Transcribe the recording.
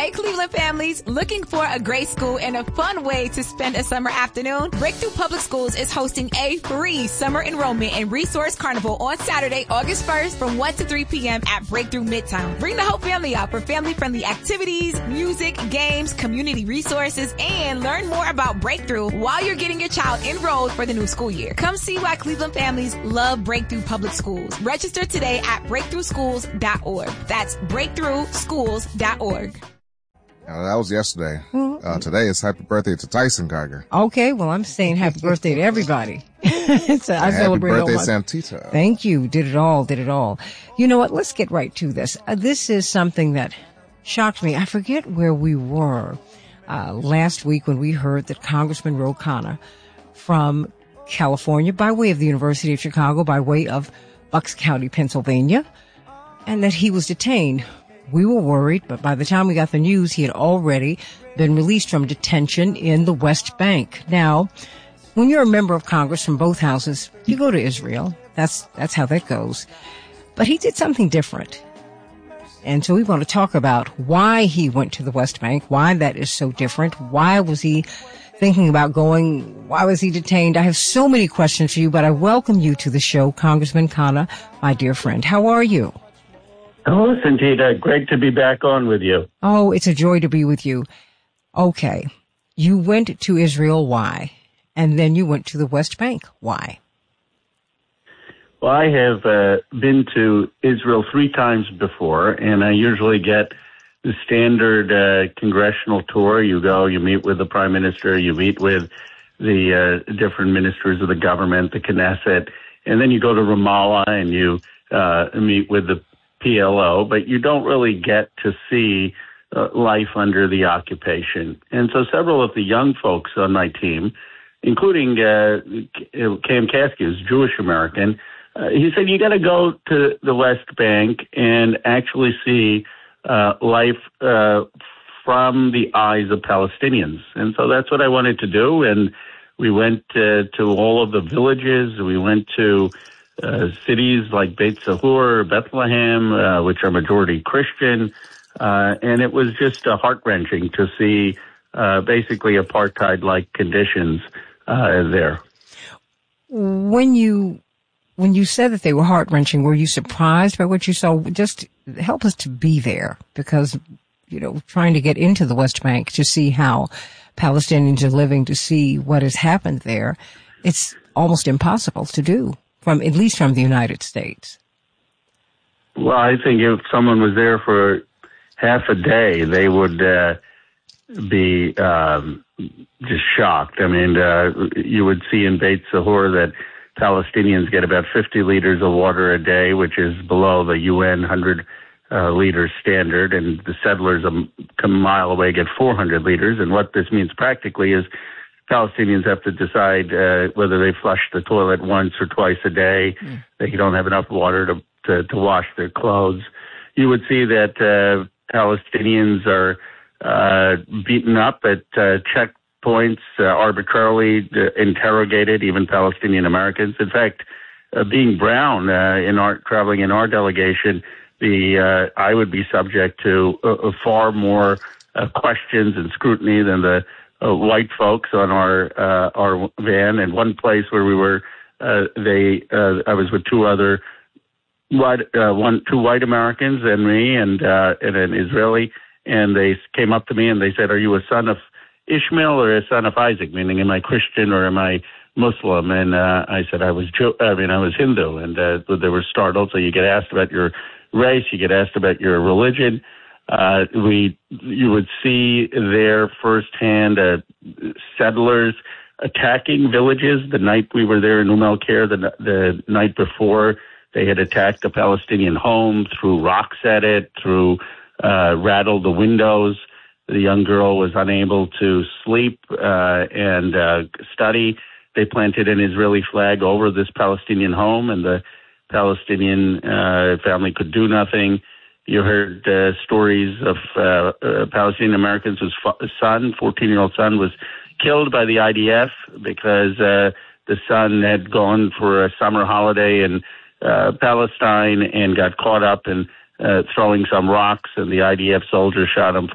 Hey, Cleveland families, looking for a great school and a fun way to spend a summer afternoon? Breakthrough Public Schools is hosting a free summer enrollment and resource carnival on Saturday, August 1st from 1 to 3 p.m. at Breakthrough Midtown. Bring the whole family out for family-friendly activities, music, games, community resources, and learn more about Breakthrough while you're getting your child enrolled for the new school year. Come see why Cleveland families love Breakthrough Public Schools. Register today at breakthroughschools.org. That's breakthroughschools.org. That was yesterday. Today is happy birthday to Tyson Geiger. Okay, well, I'm saying happy birthday to everybody. So I happy birthday, all Santita. Thank you. Did it all. You know what? Let's get right to this. This is something that shocked me. I forget where we were last week when we heard that Congressman Ro Khanna from California, by way of the University of Chicago, by way of Bucks County, Pennsylvania, and that he was detained. We were worried, but by the time we got the news, he had already been released from detention in the West Bank. Now, when you're a member of Congress from both houses, you go to Israel. That's how that goes. But he did something different. And so we want to talk about why he went to the West Bank, why that is so different. Why was he thinking about going? Why was he detained? I have so many questions for you, but I welcome you to the show, Congressman Khanna, my dear friend. How are you? Hello, Santita. Great to be back on with you. Oh, it's a joy to be with you. Okay. You went to Israel. Why? And then you went to the West Bank. Why? Well, I have been to Israel 3 times before, and I usually get the standard congressional tour. You go, you meet with the prime minister, you meet with the different ministers of the government, the Knesset, and then you go to Ramallah and you meet with the PLO, but you don't really get to see life under the occupation. And so several of the young folks on my team, including Cam Caskey, who's Jewish American, he said, you got to go to the West Bank and actually see life from the eyes of Palestinians. And so that's what I wanted to do. And we went to all of the villages. We went to cities like Beit Sahur, Bethlehem, which are majority Christian, and it was just heart-wrenching to see basically apartheid-like conditions there. When you said that they were heart-wrenching, were you surprised by what you saw? Just help us to be there, because, trying to get into the West Bank to see how Palestinians are living, to see what has happened there, it's almost impossible to do. At least from the United States. Well, I think if someone was there for half a day, they would be just shocked. I mean, you would see in Beit Sahur that Palestinians get about 50 liters of water a day, which is below the UN 100-liter standard, and the settlers a mile away get 400 liters. And what this means practically is Palestinians have to decide whether they flush the toilet once or twice a day. They don't have enough water to wash their clothes. You would see that Palestinians are beaten up at checkpoints, arbitrarily interrogated, even Palestinian Americans. In fact, being brown traveling in our delegation, I would be subject to far more questions and scrutiny than the white folks on our van. And one place where we were, I was with two white Americans and me and an Israeli, and they came up to me and they said, "Are you a son of Ishmael or a son of Isaac?" Meaning, am I Christian or am I Muslim? And I said I was Hindu, and they were startled. So you get asked about your race, you get asked about your religion. You would see there firsthand settlers attacking villages. The night we were there in El Khair, the night before, they had attacked a Palestinian home, threw rocks at it, rattled the windows. The young girl was unable to sleep and study. They planted an Israeli flag over this Palestinian home, and the Palestinian family could do nothing. You heard stories of Palestinian Americans whose 14-year-old son, was killed by the IDF because the son had gone for a summer holiday in Palestine and got caught up in throwing some rocks, and the IDF soldier shot him